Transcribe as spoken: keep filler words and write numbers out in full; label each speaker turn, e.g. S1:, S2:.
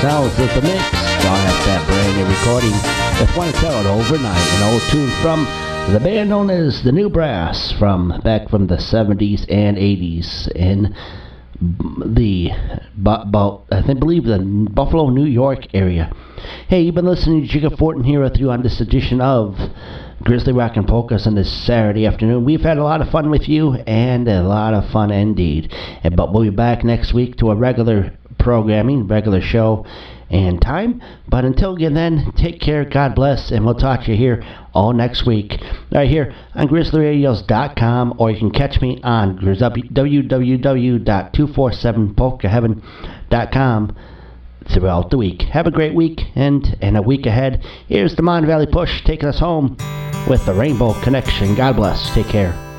S1: Sounds of the Mix. Gone at that brand new recording. Just want to tell it overnight. An old tune from the band known as the New Brass from back from the seventies and eighties in the about I think believe the Buffalo, New York area. Hey, you've been listening to Jigga Fortin here with you on this edition of Grizzly Rock and Polkas on this Saturday afternoon. We've had a lot of fun with you, and a lot of fun indeed. But we'll be back next week to a regular programming, regular show and time. But until then, take care, God bless, and we'll talk to you here all next week. Right here on grizzly radios dot com, or you can catch me on w w w dot two four seven polka heaven dot com throughout the week. Have a great week, and, and a week ahead. Here's the Mon Valley Push taking us home with the Rainbow Connection. God bless. Take care.